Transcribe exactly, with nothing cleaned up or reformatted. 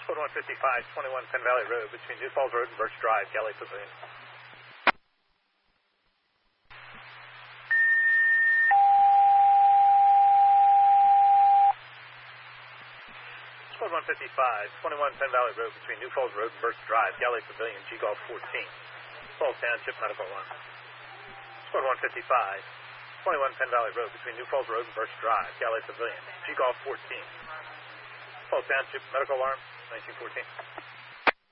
Code one fifty-five, twenty-one Penn Valley Road between New Falls Road and Birch Drive, Galley Pavilion. Code one fifty-five, twenty-one Penn Valley Road between New Falls Road and Birch Drive, Galley Pavilion, G Golf fourteen. Falls Township Medical Alarm. Code one fifty-five, twenty-one Penn Valley Road between New Falls Road and Birch Drive, Galley Pavilion, G Golf fourteen. Falls Township Medical Alarm, nineteen fourteen.